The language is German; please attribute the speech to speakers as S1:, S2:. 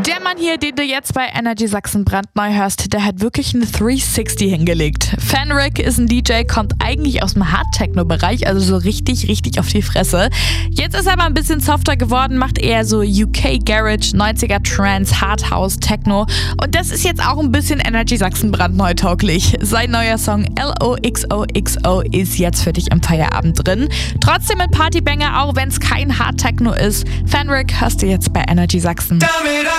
S1: Der Mann hier, den du jetzt bei Energy Sachsen brandneu hörst, der hat wirklich eine 360 hingelegt. Fenric ist ein DJ, kommt eigentlich aus dem Hard-Techno-Bereich, also so richtig auf die Fresse. Jetzt ist er aber ein bisschen softer geworden, macht eher so UK Garage, 90er Trance, Hard House, Techno. Und das ist jetzt auch ein bisschen Energy Sachsen brandneu tauglich. Sein neuer Song LOXOXO ist jetzt für dich im Feierabend drin. Trotzdem ein Partybanger, auch wenn es kein Hard-Techno ist. Fenric hörst du jetzt bei Energy Sachsen.